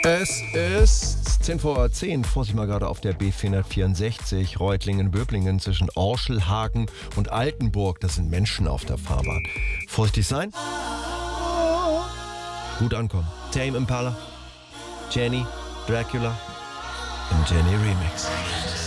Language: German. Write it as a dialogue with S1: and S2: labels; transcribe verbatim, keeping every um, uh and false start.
S1: Es ist zehn vor zehn, Vorsicht mal gerade auf der B vierhundertvierundsechzig, Reutlingen-Böblingen zwischen Orschelhagen und Altenburg. Das sind Menschen auf der Fahrbahn. Vorsichtig sein. Gut ankommen. Tame Impala, Jenny, Dracula im Jenny Remix.